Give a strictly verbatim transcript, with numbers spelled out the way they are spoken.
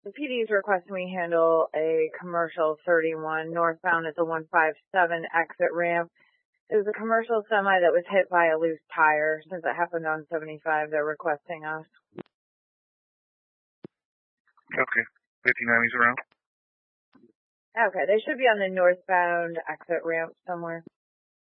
The P D is requesting we handle a commercial thirty-one northbound at the one five seven exit ramp. It was a commercial semi that was hit by a loose tire. Since it happened on seventy-five, they're requesting us. Okay. fifty-nine is around? Okay, they should be on the northbound exit ramp somewhere.